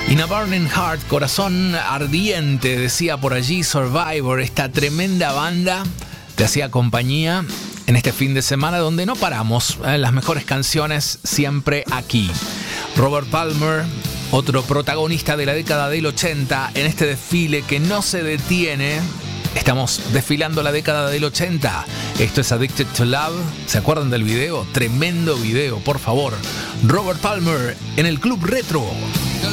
In a Burning Heart, corazón ardiente, decía por allí Survivor, esta tremenda banda te hacía compañía en este fin de semana donde no paramos, las mejores canciones siempre aquí. Robert Palmer, otro protagonista de la década del 80, en este desfile que no se detiene. Estamos desfilando la década del 80. Esto es Addicted to Love. ¿Se acuerdan del video? Tremendo video, por favor. Robert Palmer en el Club Retro.